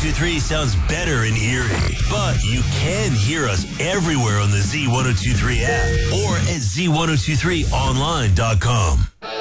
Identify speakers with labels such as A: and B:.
A: Z1023 sounds better in Erie. But you can hear us everywhere on the Z1023 app or at Z1023online.com.